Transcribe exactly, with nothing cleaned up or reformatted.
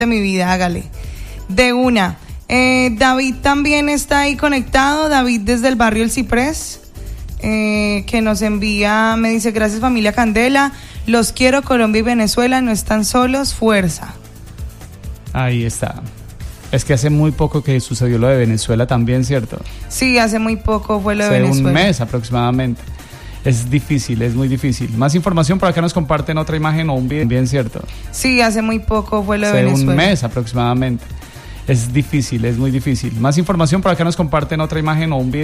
de mi vida, hágale. De una. Eh, David también está ahí conectado, David desde el barrio El Ciprés, eh, que nos envía, me dice, gracias familia Candela, los quiero, Colombia y Venezuela no están solos, fuerza. Ahí está. Es que hace muy poco que sucedió lo de Venezuela también, ¿cierto? Sí, hace muy poco fue lo de hace Venezuela. un mes aproximadamente. Es difícil, es muy difícil. Más información, por acá nos comparten otra imagen o un video, bien, ¿cierto? Sí, hace muy poco fue lo de hace Venezuela. un mes aproximadamente. Es difícil, es muy difícil. Más información, por acá nos comparten otra imagen o un video.